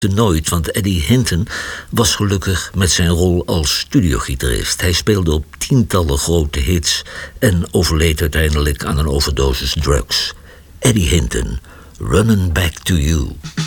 nooit, want Eddie Hinton was gelukkig met zijn rol als studiogitarist. Hij speelde op tientallen grote hits en overleed uiteindelijk aan een overdosis drugs. Eddie Hinton, Runnin' Back to You.